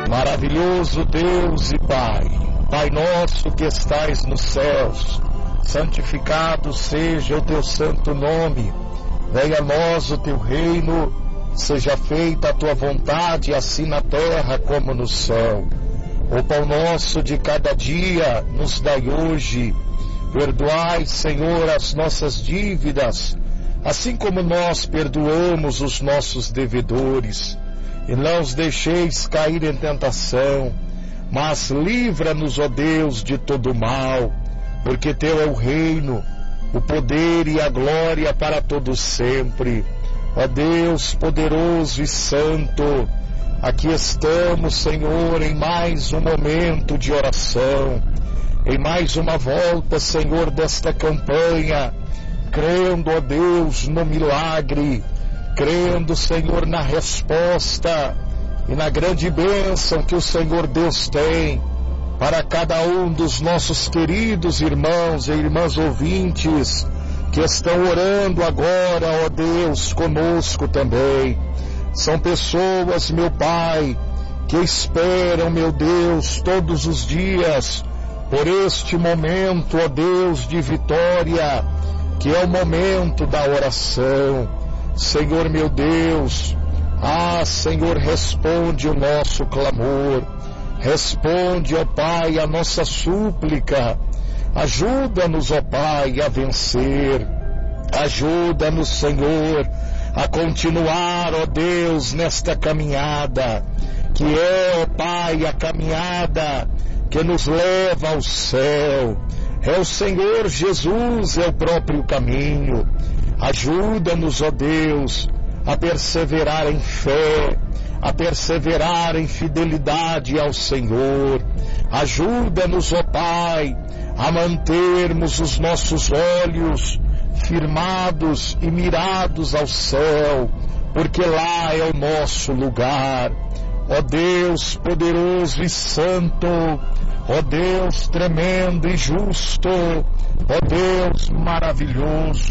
Maravilhoso Deus e Pai, Pai nosso que estais nos céus, santificado seja o teu santo nome. Venha a nós o teu reino, seja feita a tua vontade, assim na terra como no céu. O pão nosso de cada dia nos dai hoje. Perdoai, Senhor, as nossas dívidas, assim como nós perdoamos os nossos devedores. E não os deixeis cair em tentação, mas livra-nos, ó Deus, de todo mal, porque teu é o reino, o poder e a glória para todos sempre. Ó Deus poderoso e santo, aqui estamos, Senhor, em mais um momento de oração, em mais uma volta, Senhor, desta campanha, crendo, ó Deus, no milagre, crendo, Senhor, na resposta e na grande bênção que o Senhor Deus tem para cada um dos nossos queridos irmãos e irmãs ouvintes que estão orando agora, ó Deus, conosco também. São pessoas, meu Pai, que esperam, meu Deus, todos os dias por este momento, ó Deus, de vitória, que é o momento da oração. Senhor meu Deus, Senhor, responde o nosso clamor, responde, ó Pai, a nossa súplica, ajuda-nos, ó Pai, a vencer, ajuda-nos, Senhor, a continuar, ó Deus, nesta caminhada, que é, ó Pai, a caminhada que nos leva ao céu. É o Senhor Jesus, é o próprio caminho. Ajuda-nos, ó Deus, a perseverar em fé, a perseverar em fidelidade ao Senhor. Ajuda-nos, ó Pai, a mantermos os nossos olhos firmados e mirados ao céu, porque lá é o nosso lugar. Ó Deus poderoso e santo, ó Deus tremendo e justo, ó Deus maravilhoso,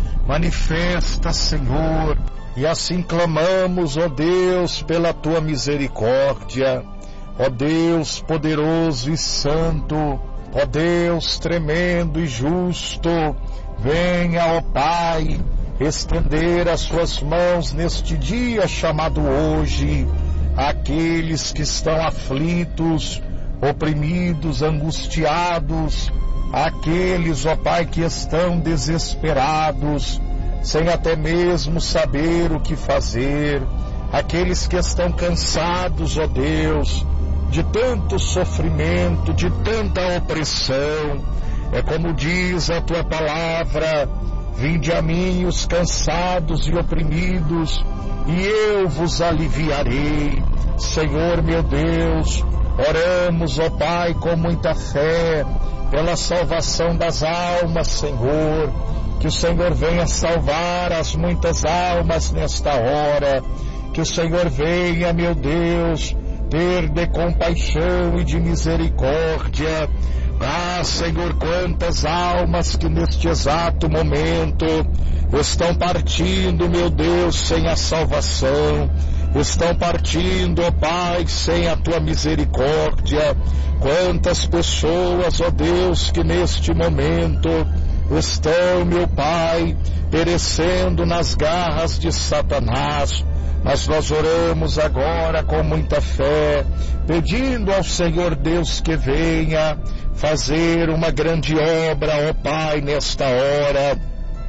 manifesta, Senhor, e assim clamamos, ó Deus, pela tua misericórdia. Ó Deus poderoso e santo, ó Deus tremendo e justo, venha, ó Pai, estender as suas mãos neste dia chamado hoje, àqueles que estão aflitos, oprimidos, angustiados, àqueles, ó Pai, que estão desesperados, sem até mesmo saber o que fazer, aqueles que estão cansados, ó Deus, de tanto sofrimento, de tanta opressão. É como diz a tua palavra: vinde a mim os cansados e oprimidos, e eu vos aliviarei. Senhor meu Deus, oramos, ó Pai, com muita fé, pela salvação das almas, Senhor, que o Senhor venha salvar as muitas almas nesta hora, que o Senhor venha, meu Deus, ter de compaixão e de misericórdia. Senhor, quantas almas que neste exato momento estão partindo, meu Deus, sem a salvação, estão partindo, ó Pai, sem a tua misericórdia. Quantas pessoas, ó Deus, que neste momento estão, meu Pai, perecendo nas garras de Satanás. Mas nós oramos agora com muita fé, pedindo ao Senhor Deus que venha fazer uma grande obra, ó Pai, nesta hora,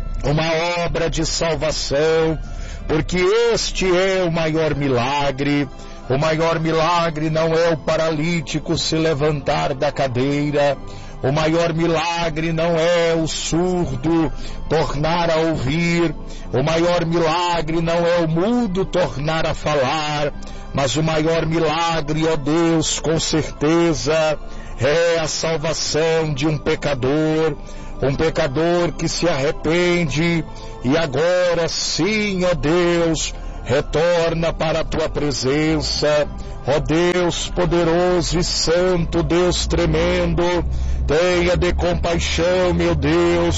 uma obra de salvação, porque este é o maior milagre. O maior milagre não é o paralítico se levantar da cadeira, o maior milagre não é o surdo tornar a ouvir, o maior milagre não é o mudo tornar a falar, mas o maior milagre, ó Deus, com certeza, é a salvação de um pecador que se arrepende e agora sim, ó Deus, retorna para a tua presença. Ó Deus poderoso e santo, Deus tremendo, tenha de compaixão, meu Deus,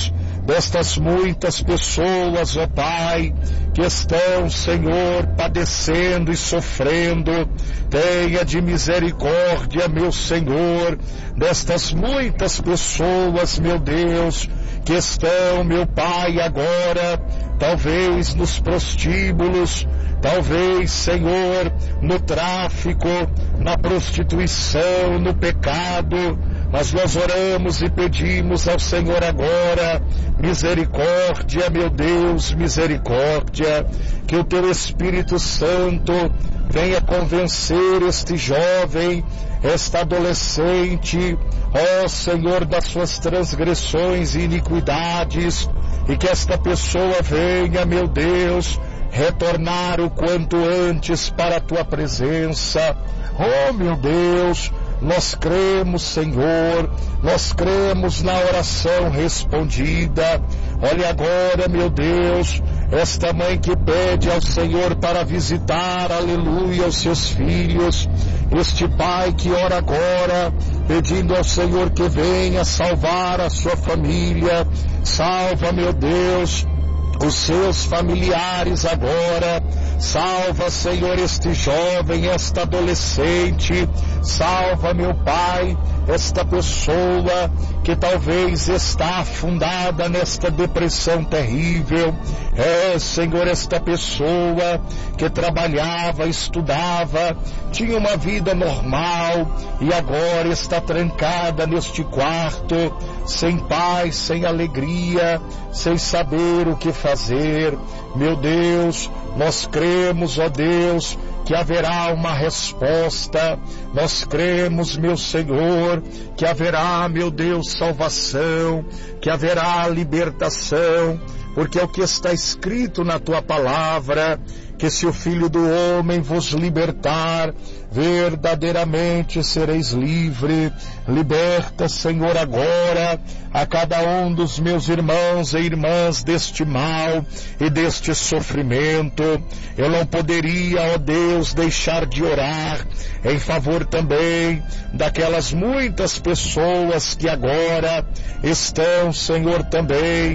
destas muitas pessoas, ó Pai, que estão, Senhor, padecendo e sofrendo. Tenha de misericórdia, meu Senhor, destas muitas pessoas, meu Deus, que estão, meu Pai, agora, talvez nos prostíbulos, talvez, Senhor, no tráfico, na prostituição, no pecado, mas nós oramos e pedimos ao Senhor agora, misericórdia, meu Deus, misericórdia, que o Teu Espírito Santo venha convencer este jovem, esta adolescente, ó Senhor, das suas transgressões e iniquidades, e que esta pessoa venha, meu Deus, retornar o quanto antes para a Tua presença. Oh, meu Deus, nós cremos, Senhor, nós cremos na oração respondida. Olha agora, meu Deus, esta mãe que pede ao Senhor para visitar, aleluia, os seus filhos, este pai que ora agora, pedindo ao Senhor que venha salvar a sua família. Salva, meu Deus, os seus familiares agora. Salva, Senhor, este jovem, esta adolescente. Salva, meu Pai, esta pessoa que talvez está afundada nesta depressão terrível. Senhor, esta pessoa que trabalhava, estudava, tinha uma vida normal e agora está trancada neste quarto, sem paz, sem alegria, sem saber o que fazer. Meu Deus, nós cremos, ó Deus, que haverá uma resposta. Nós cremos, meu Senhor, que haverá, meu Deus, salvação, que haverá libertação, porque é o que está escrito na Tua palavra, que se o Filho do Homem vos libertar, verdadeiramente sereis livre. Liberta, Senhor, agora a cada um dos meus irmãos e irmãs deste mal e deste sofrimento. Eu não poderia, ó Deus, deixar de orar em favor também daquelas muitas pessoas que agora estão, Senhor, também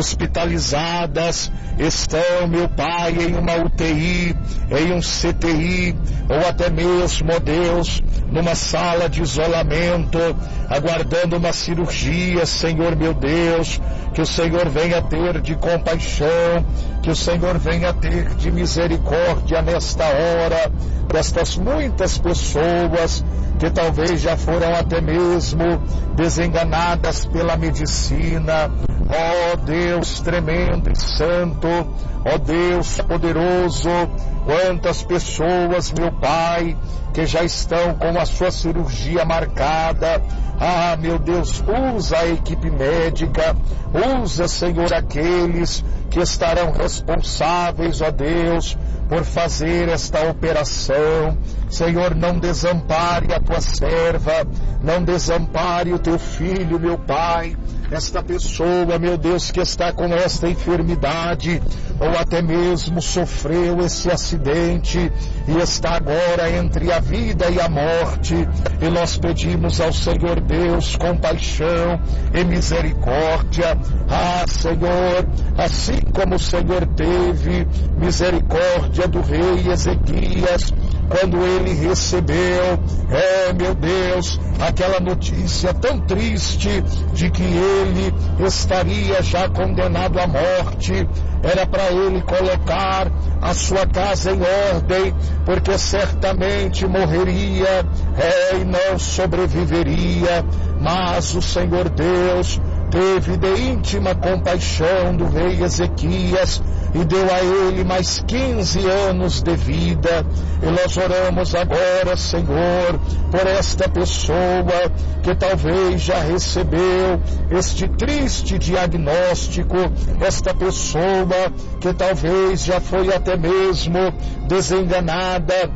hospitalizadas, estão, meu Pai, em uma UTI, em um CTI, ou até mesmo, ó Deus, numa sala de isolamento, aguardando uma cirurgia. Senhor, meu Deus, que o Senhor venha ter de compaixão, que o Senhor venha ter de misericórdia nesta hora, destas muitas pessoas que talvez já foram até mesmo desenganadas pela medicina. Ó Deus tremendo e santo, ó Deus poderoso, quantas pessoas, meu Pai, que já estão com a sua cirurgia marcada. Ah, meu Deus, usa a equipe médica, usa, Senhor, aqueles que estarão responsáveis, ó Deus, por fazer esta operação. Senhor, não desampare a Tua serva, não desampare o Teu filho, meu Pai, esta pessoa, meu Deus, que está com esta enfermidade, ou até mesmo sofreu esse acidente e está agora entre a vida e a morte. E nós pedimos ao Senhor Deus compaixão e misericórdia. Ah, Senhor, assim como o Senhor teve misericórdia do rei Ezequias, quando ele recebeu, meu Deus, aquela notícia tão triste de que ele estaria já condenado à morte, era para ele colocar a sua casa em ordem, porque certamente morreria, e não sobreviveria. Mas o Senhor Deus teve de íntima compaixão do rei Ezequias e deu a ele mais 15 anos de vida. E nós oramos agora, Senhor, por esta pessoa que talvez já recebeu este triste diagnóstico, esta pessoa que talvez já foi até mesmo desenganada.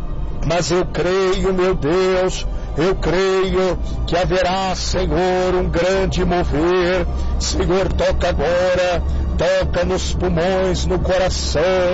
Mas eu creio, meu Deus, eu creio que haverá, Senhor, um grande mover. Senhor, toca agora, toca nos pulmões, no coração,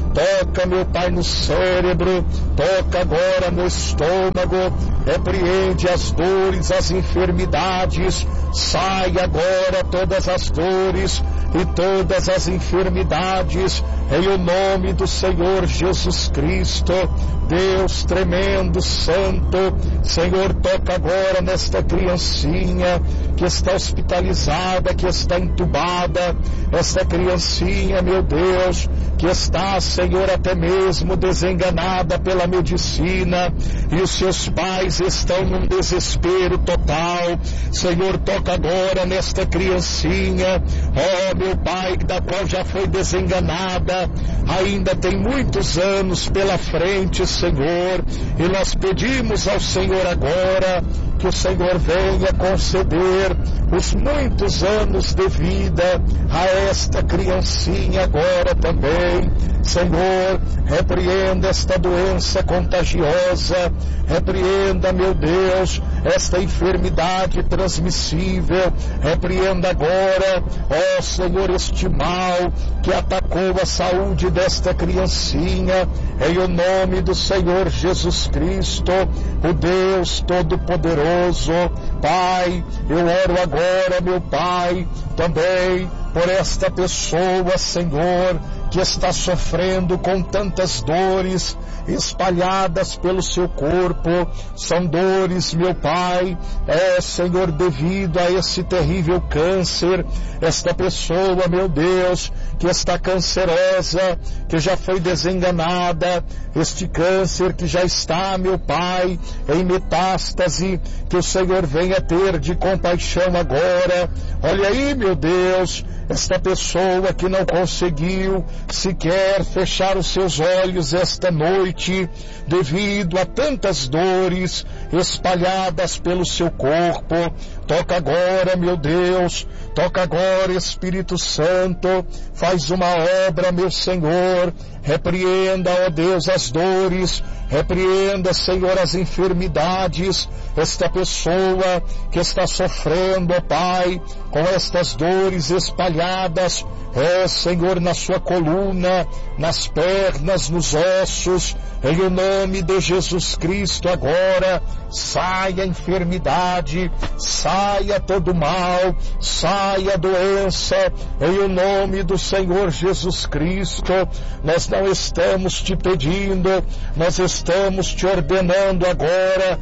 toca, meu Pai, no cérebro, toca agora no estômago, repreende as dores, as enfermidades, sai agora todas as dores e todas as enfermidades, em o nome do Senhor Jesus Cristo. Deus tremendo, santo, Senhor, toca agora nesta criancinha que está hospitalizada, que está entubada, esta criancinha, meu Deus, que está, Senhor, até mesmo desenganada pela medicina, e os seus pais estão num desespero total. Senhor, toca agora nesta criancinha, meu Pai, da qual já foi desenganada, ainda tem muitos anos pela frente, Senhor, e nós pedimos ao Senhor agora que o Senhor venha conceder os muitos anos de vida a esta criancinha agora também. Senhor, repreenda esta doença contagiosa, repreenda, meu Deus, esta enfermidade transmissível, repreenda agora, ó Senhor, este mal que atacou a saúde desta criancinha, em o nome do Senhor Jesus Cristo, o Deus Todo-Poderoso. Pai, eu oro agora, meu Pai, também por esta pessoa, Senhor, que está sofrendo com tantas dores espalhadas pelo seu corpo. São dores, meu Pai, Senhor, devido a esse terrível câncer. Esta pessoa, meu Deus, que está cancerosa, que já foi desenganada, este câncer que já está, meu Pai, em metástase, que o Senhor venha ter de compaixão agora. Olha aí, meu Deus, esta pessoa que não conseguiu sequer fechar os seus olhos esta noite, devido a tantas dores espalhadas pelo seu corpo. Toca agora, meu Deus, toca agora, Espírito Santo, faz uma obra, meu Senhor, repreenda, ó Deus, as dores, repreenda, Senhor, as enfermidades, esta pessoa que está sofrendo, ó Pai, com estas dores espalhadas, Senhor, na sua coluna, nas pernas, nos ossos, em o nome de Jesus Cristo agora, saia a enfermidade, saia todo mal, saia a doença, em o nome do Senhor Jesus Cristo. Nós não estamos te pedindo, nós estamos te ordenando agora,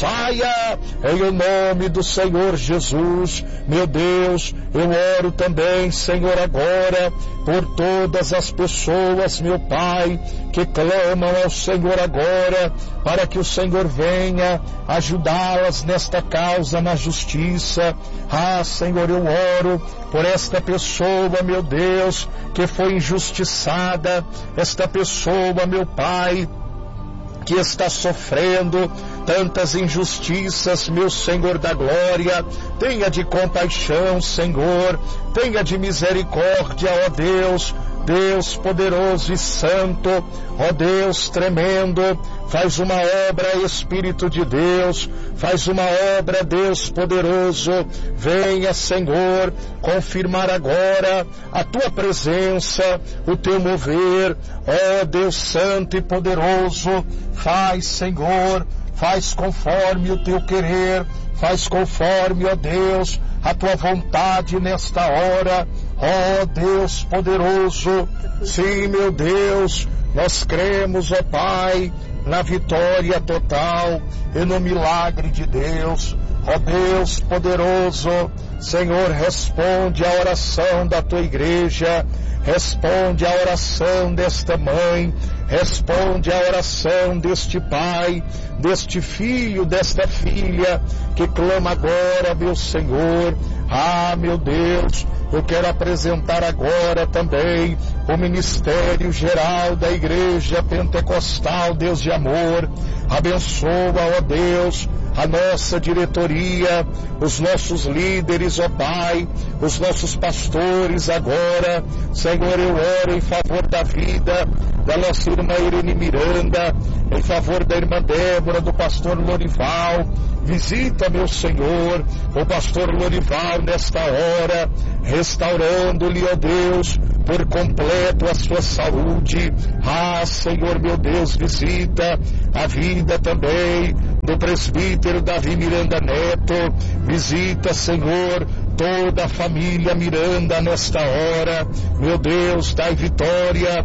saia, em o nome do Senhor Jesus. Meu Deus, eu oro também, Senhor, agora, por todas as pessoas, meu Pai, que clamam ao Senhor agora, para que o Senhor venha ajudá-las nesta causa na justiça. Senhor, eu oro por esta pessoa, meu Deus, que foi injustiçada, esta pessoa, meu Pai, que está sofrendo tantas injustiças, meu Senhor da glória. Tenha de compaixão, Senhor, tenha de misericórdia, ó Deus, Deus poderoso e santo, ó Deus tremendo, faz uma obra, Espírito de Deus, faz uma obra, Deus poderoso. Venha, Senhor, confirmar agora a tua presença, o teu mover, ó Deus santo e poderoso. Faz, Senhor, faz conforme o teu querer, faz conforme, ó Deus, a tua vontade nesta hora, ó Deus poderoso. Sim, meu Deus, nós cremos, ó Pai, na vitória total e no milagre de Deus. Ó Deus poderoso, Senhor, responde a oração da tua igreja, responde a oração desta mãe, responde a oração deste pai, deste filho, desta filha, que clama agora, meu Senhor. Meu Deus, eu quero apresentar agora também o Ministério Geral da Igreja Pentecostal Deus de Amor. Abençoa, ó Deus, a nossa diretoria, os nossos líderes, ó Pai, os nossos pastores agora. Senhor, eu oro em favor da vida da nossa irmã Irene Miranda, em favor da irmã Débora, do pastor Lorival. Visita, meu Senhor, o pastor Lorival nesta hora, restaurando-lhe, ó Deus, por completo a sua saúde. Senhor, meu Deus, visita a vida também do presbítero Davi Miranda Neto. Visita, Senhor, toda a família Miranda nesta hora. Meu Deus, dai vitória,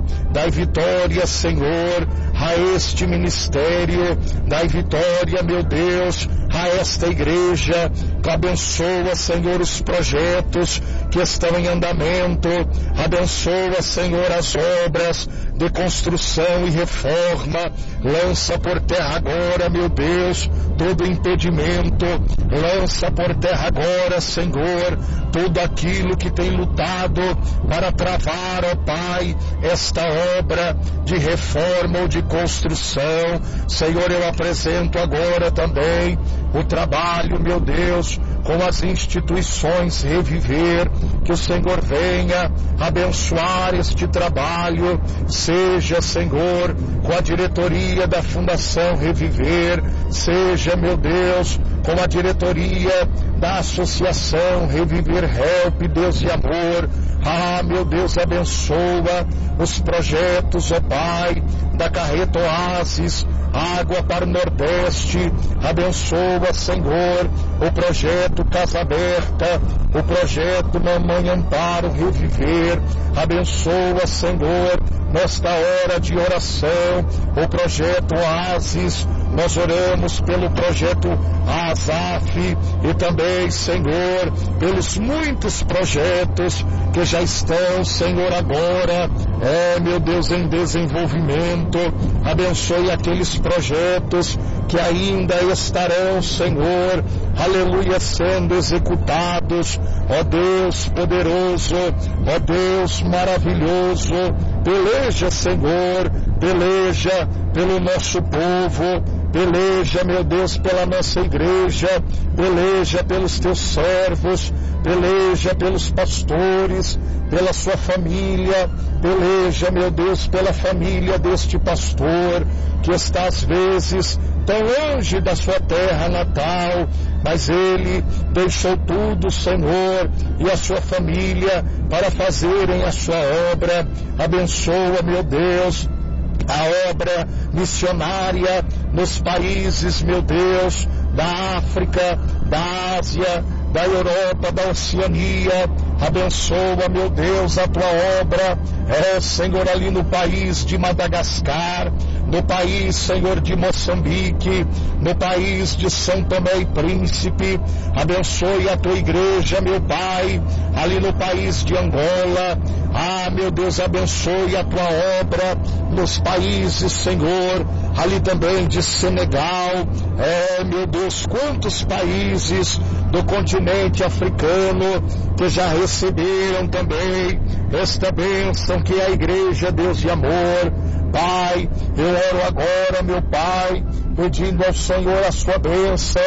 Senhor, a este ministério, dai vitória, meu Deus, a esta igreja. Abençoa, Senhor, os projetos que estão em andamento. Abençoa, Senhor, as obras de construção e reforma. Lança por terra agora, meu Deus, todo impedimento. Lança por terra agora, Senhor, tudo aquilo que tem lutado para travar, ó Pai, esta obra de reforma ou de construção. Senhor, eu apresento agora também o trabalho, meu Deus, com as instituições Reviver. Que o Senhor venha abençoar este trabalho. Seja, Senhor, com a diretoria da Fundação Reviver. Seja, meu Deus, com a diretoria da Associação Reviver Help, Deus e Amor. Meu Deus, abençoa os projetos, ó Pai, da Carreta Oásis, Água para o Nordeste. Abençoa, Senhor, o projeto Casa Aberta, o projeto Mamãe Amparo Reviver. Abençoa, Senhor, nesta hora de oração, o projeto Oásis. Nós oramos pelo projeto ASAF e também, Senhor, pelos muitos projetos que já estão, Senhor, agora, meu Deus, em desenvolvimento. Abençoe aqueles projetos que ainda estarão, Senhor, aleluia, sendo executados. Ó Deus poderoso, ó Deus maravilhoso, peleja, Senhor, peleja pelo nosso povo. Peleja, meu Deus, pela nossa igreja. Peleja pelos teus servos. Peleja pelos pastores, pela sua família. Peleja, meu Deus, pela família deste pastor, que está às vezes tão longe da sua terra natal, mas ele deixou tudo, Senhor, e a sua família para fazerem a sua obra. Abençoa, meu Deus, a obra missionária nos países, meu Deus, da África, da Ásia, da Europa, da Oceania. Abençoa, meu Deus, a tua obra, Senhor, ali no país de Madagascar, no país, Senhor, de Moçambique, no país de São Tomé e Príncipe. Abençoe a tua igreja, meu Pai, ali no país de Angola. Meu Deus, abençoe a tua obra nos países, Senhor, ali também de Senegal. Meu Deus, quantos países do continente africano que já receberam também esta bênção que é a igreja, Deus de amor. Pai, eu oro agora, meu Pai, pedindo ao Senhor a sua bênção.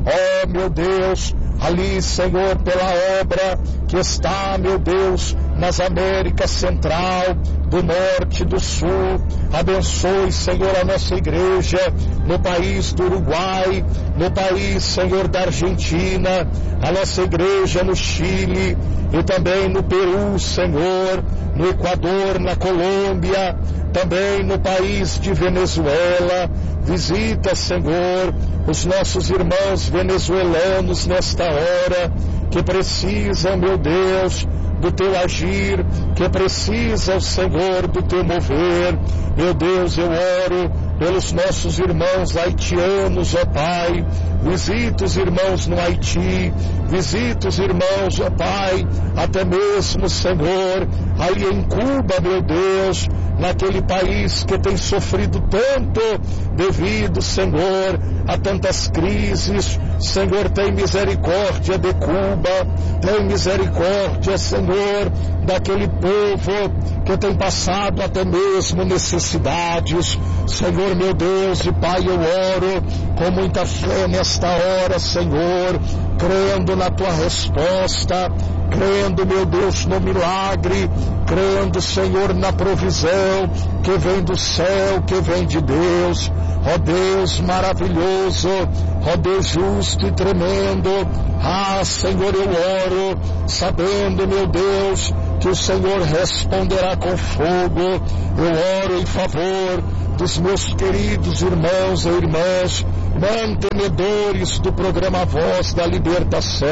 Meu Deus, ali, Senhor, pela obra que está, meu Deus, nas Américas Central, do Norte, do Sul. Abençoe, Senhor, a nossa igreja no país do Uruguai, no país, Senhor, da Argentina, a nossa igreja no Chile e também no Peru, Senhor, no Equador, na Colômbia, também no país de Venezuela. Visita, Senhor, os nossos irmãos venezuelanos nesta hora, que precisam, meu Deus, do teu agir, que precisam, Senhor, do teu mover. Meu Deus, eu oro pelos nossos irmãos haitianos, ó Pai. Visita os irmãos no Haiti, visita os irmãos, ó Pai, até mesmo, Senhor, ali em Cuba, meu Deus, naquele país que tem sofrido tanto devido, Senhor, a tantas crises. Senhor, tem misericórdia de Cuba, tem misericórdia, Senhor, daquele povo que tem passado até mesmo necessidades. Senhor, meu Deus e Pai, eu oro com muita fé nesta hora, Senhor, crendo na tua resposta, crendo, meu Deus, no milagre, crendo, Senhor, na provisão que vem do céu, que vem de Deus. Ó Deus maravilhoso, ó Deus justo e tremendo. Ah, Senhor, eu oro, sabendo, meu Deus, que o Senhor responderá com fogo. Eu oro em favor dos meus queridos irmãos e irmãs, mantenedores do programa Voz da Libertação.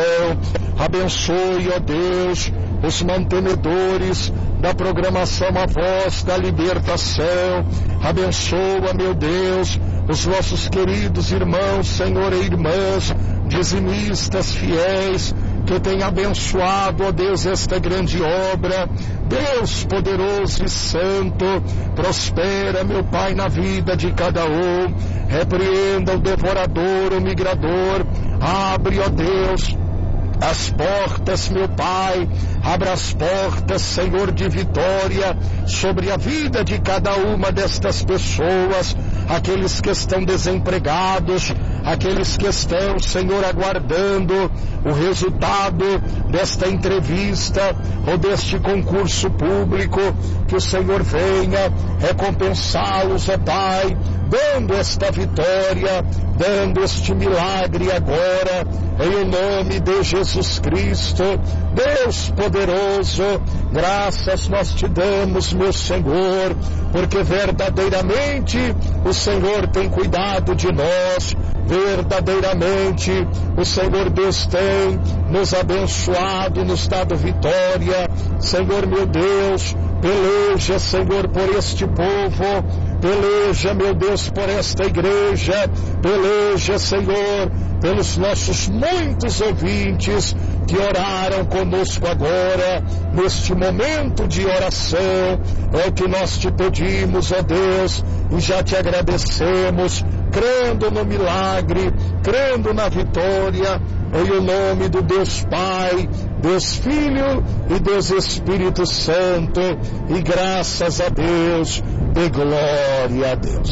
Abençoe, ó Deus, os mantenedores da programação A Voz da Libertação. Abençoa, meu Deus, os nossos queridos irmãos, Senhor, e irmãs, dizimistas fiéis, que tem abençoado, ó Deus, esta grande obra. Deus poderoso e santo, prospera, meu Pai, na vida de cada um. Repreenda o devorador, o migrador. Abre, ó Deus, as portas, meu Pai, abra as portas, Senhor, de vitória sobre a vida de cada uma destas pessoas, aqueles que estão desempregados, aqueles que estão, Senhor, aguardando o resultado desta entrevista ou deste concurso público, que o Senhor venha recompensá-los, ó Pai, dando esta vitória, dando este milagre agora, em o nome de Jesus Cristo. Deus poderoso, graças nós te damos, meu Senhor, porque verdadeiramente o Senhor tem cuidado de nós, verdadeiramente o Senhor Deus tem nos abençoado, nos dado vitória. Senhor meu Deus, peleja, Senhor, por este povo, peleja, meu Deus, por esta igreja, peleja, Senhor, pelos nossos muitos ouvintes que oraram conosco agora, neste momento de oração. É o que nós te pedimos, ó Deus, e já te agradecemos, crendo no milagre, crendo na vitória, em o nome do Deus Pai, Deus Filho e Deus Espírito Santo, e graças a Deus, e glória a Deus.